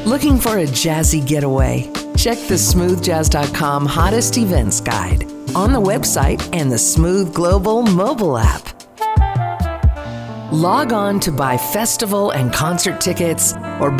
Looking for a jazzy getaway? Check the smoothjazz.com hottest events guide on the website and the Smooth Global mobile app. Log on to buy festival and concert tickets or